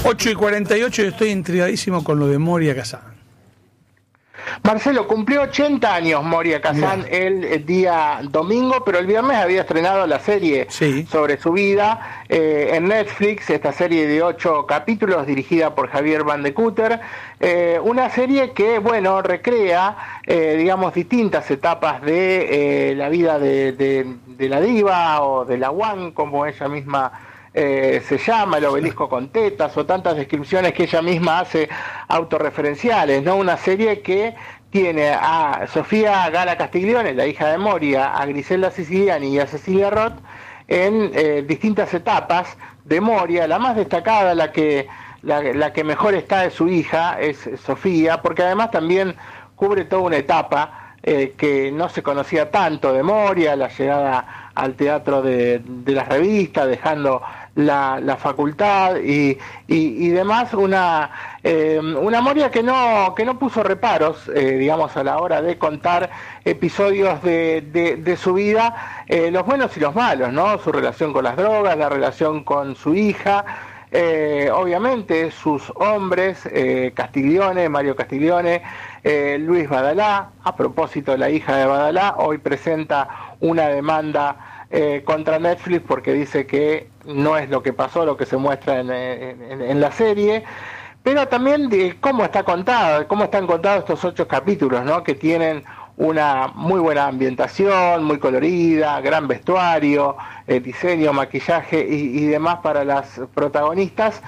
8:48 y estoy intrigadísimo con lo de Moria Kazan. Marcelo, cumplió 80 años Moria Kazan el día domingo, pero el viernes había estrenado la serie sobre su vida en Netflix, esta serie de 8 capítulos dirigida por Javier Van de Cúter, una serie que, bueno, recrea, digamos, distintas etapas de la vida de la diva o de la One, como ella misma se llama, el obelisco con tetas, o tantas descripciones que ella misma hace autorreferenciales, ¿no? Una serie que tiene a Sofía Gala Castiglione, la hija de Moria, a Griselda Siciliani y a Cecilia Roth en distintas etapas de Moria. La más destacada, la que mejor está de su hija, es Sofía, porque además también cubre toda una etapa que no se conocía tanto de Moria, la llegada al teatro de las revistas, dejando la facultad y demás, una Moria que no puso reparos, digamos, a la hora de contar episodios de su vida, los buenos y los malos, ¿no? Su relación con las drogas, la relación con su hija, obviamente sus hombres, Castiglione, Mario Castiglione, Luis Badalá. A propósito, la hija de Badalá hoy presenta una demanda contra Netflix porque dice que no es lo que pasó, lo que se muestra en la serie, pero también de cómo están contados estos 8 capítulos, ¿no? Que tienen una muy buena ambientación, muy colorida, gran vestuario, diseño, maquillaje y demás para las protagonistas.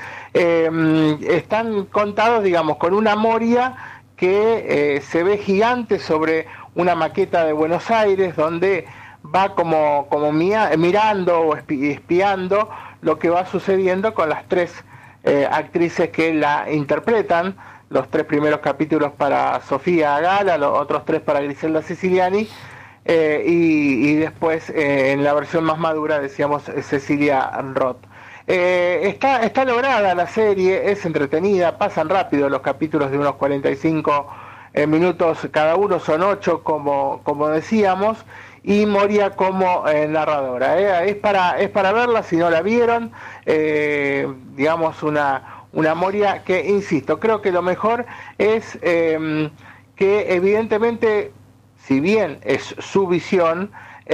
Están contados, digamos, con una Moria que se ve gigante sobre una maqueta de Buenos Aires, donde va como mirando o espiando lo que va sucediendo con las 3 actrices que la interpretan, los 3 primeros capítulos para Sofía Gala, los otros 3 para Griselda Siciliani, y después en la versión más madura, decíamos, Cecilia Roth. Está lograda la serie, es entretenida, pasan rápido los capítulos de unos 45 minutos cada uno, son 8 como decíamos, y Moria como narradora. Es para verla si no la vieron, digamos una Moria que, insisto, creo que lo mejor es que evidentemente, si bien es su visión,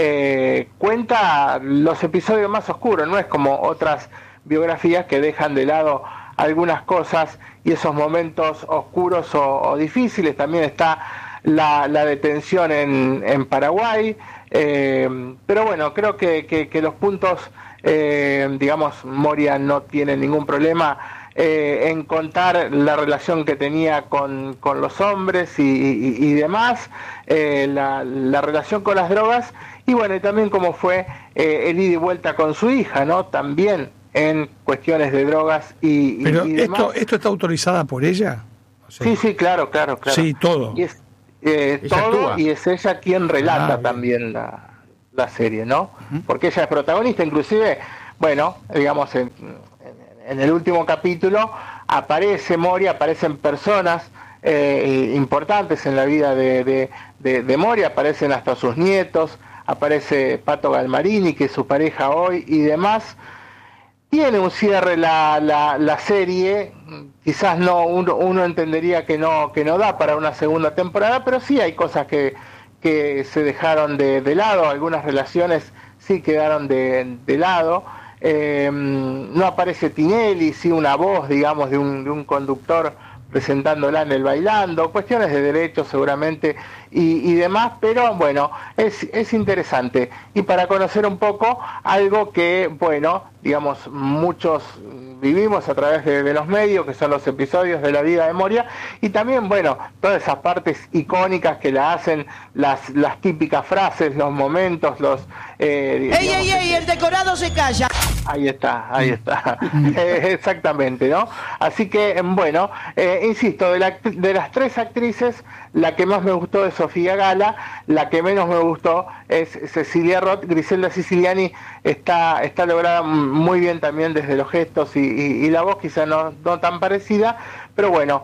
cuenta los episodios más oscuros, no es como otras biografías que dejan de lado algunas cosas y esos momentos oscuros o difíciles. También está la detención en Paraguay, pero bueno, creo que los puntos, digamos, Moria no tiene ningún problema en contar la relación que tenía con los hombres y demás, la relación con las drogas, y bueno, y también cómo fue el ida y vuelta con su hija, ¿no? También en cuestiones de drogas y demás. ¿Esto está autorizada por ella? O sea, sí, claro. Sí, todo. Y es todo actúa. Y es ella quien relata también la serie, ¿no? Uh-huh. Porque ella es protagonista, inclusive, bueno, digamos, en el último capítulo aparece Moria, aparecen personas importantes en la vida de Moria, aparecen hasta sus nietos, aparece Pato Galmarini, que es su pareja hoy, y demás. Tiene un cierre la serie, quizás no uno entendería que no da para una segunda temporada, pero sí hay cosas que se dejaron de lado, algunas relaciones sí quedaron de lado. No aparece Tinelli, sí una voz, digamos, de un conductor presentándola en el Bailando, cuestiones de derechos seguramente y demás, pero bueno, es interesante. Y para conocer un poco algo que, bueno, digamos, muchos vivimos a través de los medios, que son los episodios de la vida de Moria, y también, bueno, todas esas partes icónicas que la hacen, las típicas frases, los momentos, los... ¡Ey! El decorado se calla. Ahí está. Exactamente, ¿no? Así que, bueno, insisto, de las 3 actrices, la que más me gustó es Sofía Gala, la que menos me gustó es Cecilia Roth. Griselda Siciliani está lograda muy bien también desde los gestos y la voz quizá no tan parecida, pero bueno,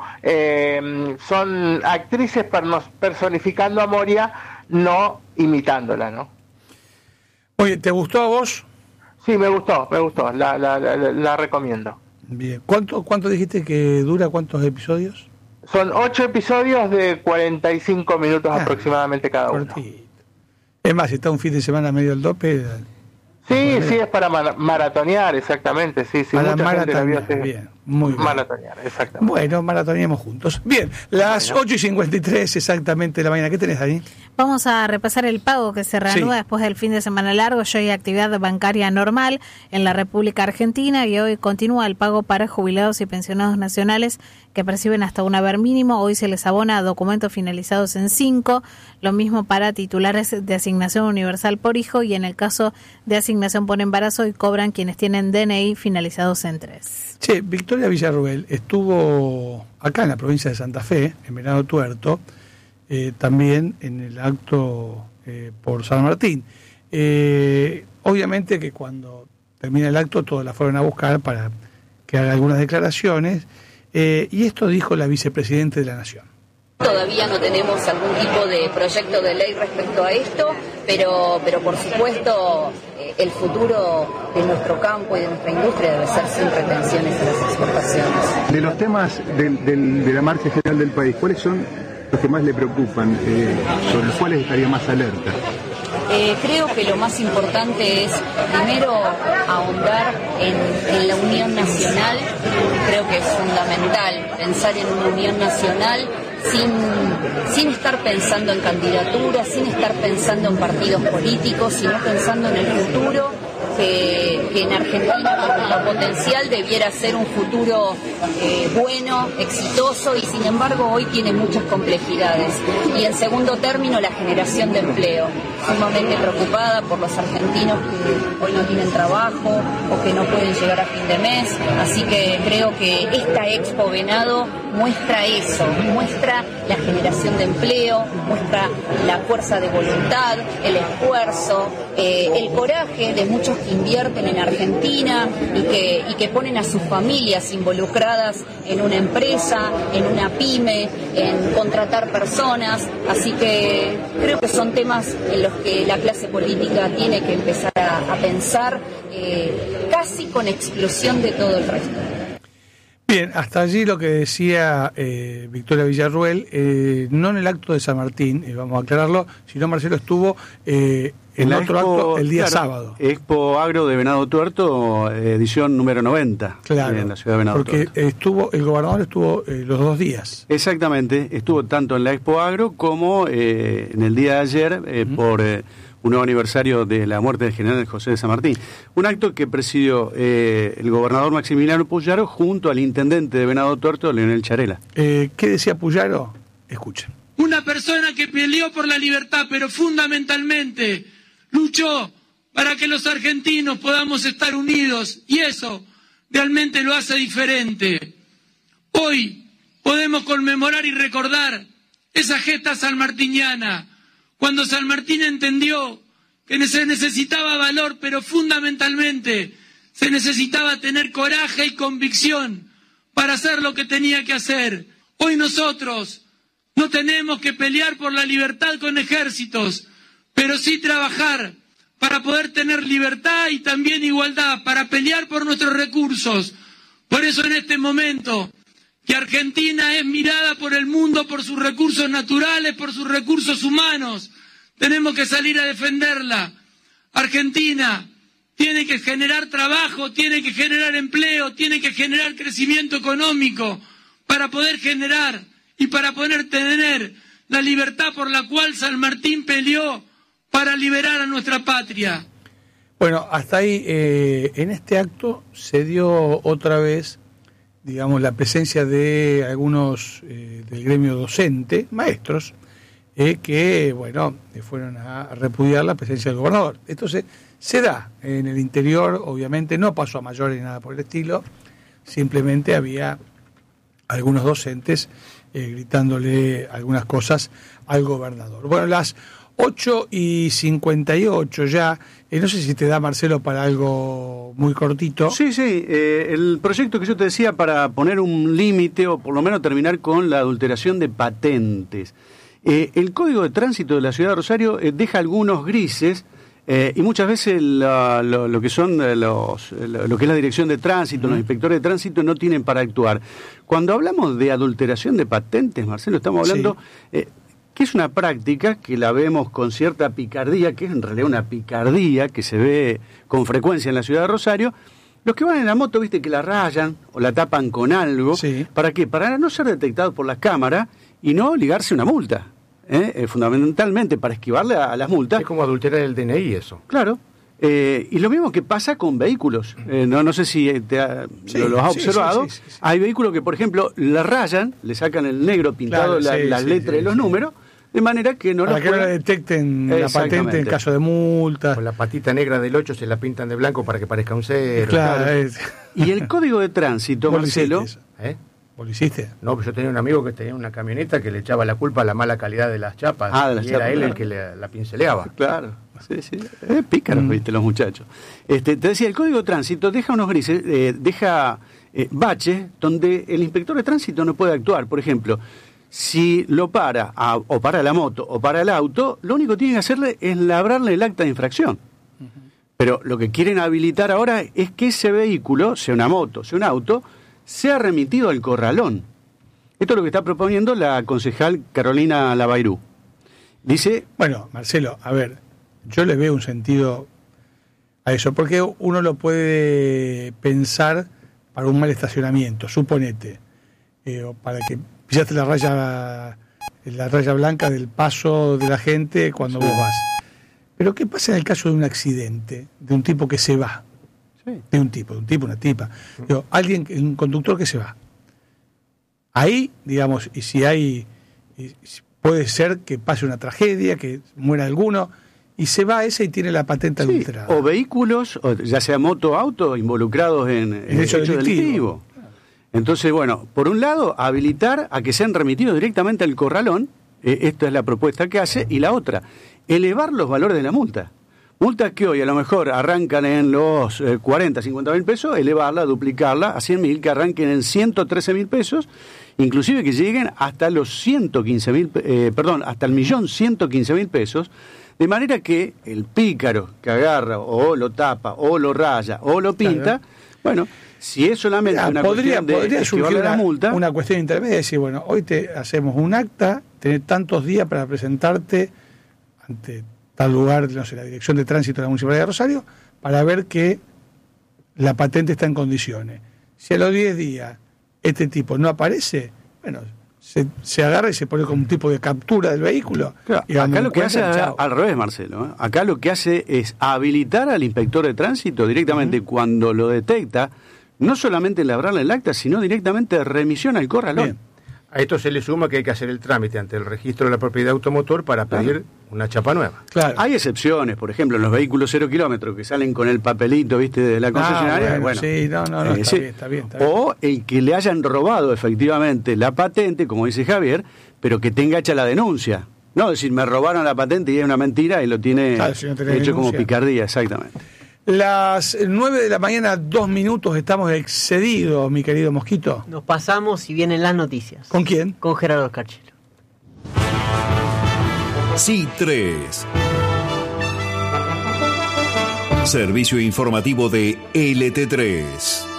son actrices personificando a Moria, no imitándola, ¿no? Oye, ¿te gustó a vos? Sí, me gustó, la recomiendo. Bien. ¿Cuánto dijiste que dura? ¿Cuántos episodios? Son 8 episodios de 45 minutos aproximadamente cada uno. Es más, si está un fin de semana medio al dope... Sí, es para maratonear, exactamente. Sí, para maratonear, bien, muy bien. Maratonear, exactamente. Bueno, maratoneamos juntos. Bien, las 8:53 exactamente de la mañana. ¿Qué tenés ahí? Vamos a repasar el pago que se reanuda después del fin de semana largo. Ya hay actividad bancaria normal en la República Argentina y hoy continúa el pago para jubilados y pensionados nacionales que perciben hasta un haber mínimo. Hoy se les abona documentos finalizados en 5, lo mismo para titulares de asignación universal por hijo y en el caso de asignación por embarazo y cobran quienes tienen DNI finalizados en 3. Che, Victoria Villarruel estuvo acá en la provincia de Santa Fe, en Venado Tuerto, también en el acto por San Martín. Obviamente que cuando termina el acto todos la fueron a buscar para que haga algunas declaraciones, y esto dijo la vicepresidenta de la Nación. Todavía no tenemos algún tipo de proyecto de ley respecto a esto, pero por supuesto el futuro de nuestro campo y de nuestra industria debe ser sin retenciones a las exportaciones. De los temas de la marcha general del país, ¿cuáles son los que más le preocupan, sobre los cuales estaría más alerta? Creo que lo más importante es, primero, ahondar en la unión nacional. Creo que es fundamental pensar en una unión nacional sin estar pensando en candidaturas, sin estar pensando en partidos políticos, sino pensando en el futuro, que en Argentina con lo potencial debiera ser un futuro bueno, exitoso, y sin embargo hoy tiene muchas complejidades. Y en segundo término, la generación de empleo. Sumamente preocupada por los argentinos que hoy no tienen trabajo o que no pueden llegar a fin de mes, así que creo que esta Expo Venado muestra eso, muestra la generación de empleo, muestra la fuerza de voluntad, el esfuerzo, el coraje de muchos que invierten en Argentina y que ponen a sus familias involucradas en una empresa, en una pyme, en contratar personas, así que creo que son temas en los que la clase política tiene que empezar a pensar casi con exclusión de todo el resto. Bien, hasta allí lo que decía Victoria Villarruel, no en el acto de San Martín, vamos a aclararlo, sino Marcelo estuvo en otro acto el día sábado. Expo Agro de Venado Tuerto, edición número 90, claro, en la ciudad de Venado Tuerto. Porque el gobernador estuvo los 2 días. Exactamente, estuvo tanto en la Expo Agro como en el día de ayer por un nuevo aniversario de la muerte del general José de San Martín. Un acto que presidió el gobernador Maximiliano Puyaro junto al intendente de Venado Tuerto, Leonel Charela. ¿Qué decía Puyaro? Escuchen. Una persona que peleó por la libertad, pero fundamentalmente luchó para que los argentinos podamos estar unidos, y eso realmente lo hace diferente. Hoy podemos conmemorar y recordar esa gesta sanmartiniana, cuando San Martín entendió que se necesitaba valor, pero fundamentalmente se necesitaba tener coraje y convicción para hacer lo que tenía que hacer. Hoy nosotros no tenemos que pelear por la libertad con ejércitos, pero sí trabajar para poder tener libertad y también igualdad, para pelear por nuestros recursos. Por eso en este momento, que Argentina es mirada por el mundo por sus recursos naturales, por sus recursos humanos, tenemos que salir a defenderla. Argentina tiene que generar trabajo, tiene que generar empleo, tiene que generar crecimiento económico para poder generar y para poder tener la libertad por la cual San Martín peleó para liberar a nuestra patria. Bueno, hasta ahí, en este acto se dio otra vez, digamos, la presencia de algunos del gremio docente, maestros, que, bueno, fueron a repudiar la presencia del gobernador. Entonces, se da en el interior, obviamente, no pasó a mayores ni nada por el estilo, simplemente había algunos docentes gritándole algunas cosas al gobernador. Bueno, las 8:58 ya, no sé si te da, Marcelo, para algo muy cortito. Sí, el proyecto que yo te decía para poner un límite o por lo menos terminar con la adulteración de patentes. El Código de Tránsito de la Ciudad de Rosario deja algunos grises Y muchas veces lo que son lo que es la dirección de tránsito, los inspectores de tránsito no tienen para actuar. Cuando hablamos de adulteración de patentes, Marcelo, estamos hablando que es una práctica que la vemos con cierta picardía, que es en realidad una picardía que se ve con frecuencia en la ciudad de Rosario. Los que van en la moto, viste, que la rayan o la tapan con algo. ¿Para qué? Para no ser detectados por las cámaras y no ligarse una multa. Fundamentalmente para esquivarle a las multas. Es como adulterar el DNI eso. Claro. Y lo mismo que pasa con vehículos. No sé si los has observado. Sí. Hay vehículos que, por ejemplo, la rayan, le sacan el negro pintado, las letras y los números, de manera que no para que no la detecten la patente en caso de multa. Con la patita negra del 8 se la pintan de blanco para que parezca un 0. Claro. Y el código de tránsito, Marcelo... ¿Lo hiciste? No, pero yo tenía un amigo que tenía una camioneta que le echaba la culpa a la mala calidad de las chapas. Era él el que la pinceleaba. Claro, sí. Pícaros, viste, los muchachos. Te decía, el código de tránsito deja unos grises, deja baches donde el inspector de tránsito no puede actuar. Por ejemplo, si lo para, o para la moto, o para el auto, lo único que tiene que hacerle es labrarle el acta de infracción. Pero lo que quieren habilitar ahora es que ese vehículo, sea una moto, sea un auto, sea remitido al corralón. Esto es lo que está proponiendo la concejal Carolina Labairú. Dice... Bueno, Marcelo, a ver, yo le veo un sentido a eso, porque uno lo puede pensar para un mal estacionamiento, suponete, o para que pisaste la raya blanca del paso de la gente cuando vos vas. Pero ¿qué pasa en el caso de un accidente, de un tipo que se va? De un tipo, una tipa. Digo, un conductor que se va. Ahí, digamos, puede ser que pase una tragedia, que muera alguno, y se va ese y tiene la patente adulterada. O vehículos, ya sea moto o auto, involucrados en hecho delictivo. Entonces, bueno, por un lado, habilitar a que sean remitidos directamente al corralón, esta es la propuesta que hace, y la otra, elevar los valores de la multa. Multas que hoy a lo mejor arrancan en los 40, 50 mil pesos, elevarla, duplicarla a 100 mil, que arranquen en 113 mil pesos, inclusive que lleguen hasta los 115 mil, hasta el 1.115.000 pesos, de manera que el pícaro que agarra o lo tapa o lo raya o lo pinta, bueno, si es solamente una cuestión de surgir la multa, una cuestión intermedia, decir, bueno, hoy te hacemos un acta, tenés tantos días para presentarte ante tal lugar, no sé, la Dirección de Tránsito de la Municipalidad de Rosario, para ver que la patente está en condiciones. Si a los 10 días este tipo no aparece, bueno, se agarra y se pone como un tipo de captura del vehículo. Claro, y acá lo que hace al revés, Marcelo. Acá lo que hace es habilitar al inspector de tránsito directamente cuando lo detecta, no solamente labrarle el acta, sino directamente remisión al corralón. Bien. A esto se le suma que hay que hacer el trámite ante el registro de la propiedad automotor para pedir una chapa nueva. Claro. Hay excepciones, por ejemplo, en los vehículos 0 kilómetros que salen con el papelito, viste, de la concesionaria. Está bien. O el que le hayan robado efectivamente la patente, como dice Javier, pero que tenga hecha la denuncia. No decir, me robaron la patente y es una mentira y lo tiene hecho como picardía, exactamente. Las 9 de la mañana, 2 minutos, estamos excedidos, mi querido Mosquito. Nos pasamos y vienen las noticias. ¿Con quién? Con Gerardo Escarchelo. Sí, 3. Servicio informativo de LT3.